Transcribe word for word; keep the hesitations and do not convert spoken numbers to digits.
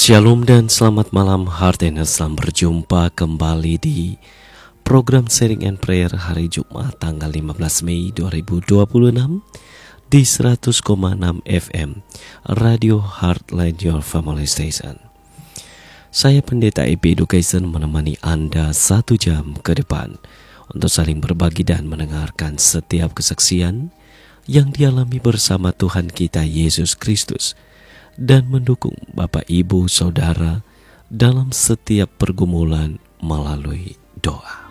Shalom dan selamat malam Heartenders, selamat berjumpa kembali di program Sharing and Prayer hari Jumat tanggal lima belas Mei dua ribu dua puluh enam di seratus koma enam F M Radio Heartline Your Family Station. Saya Pendeta E P Education menemani Anda satu jam ke depan untuk saling berbagi dan mendengarkan setiap kesaksian yang dialami bersama Tuhan kita Yesus Kristus dan mendukung Bapak, Ibu, Saudara dalam setiap pergumulan melalui doa.